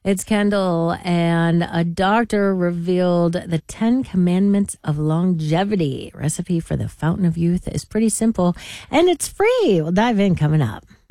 It's Kendall, and a doctor revealed the 10 commandments of longevity. Recipe for the fountain of youth is pretty simple, and it's free. We'll dive in coming up.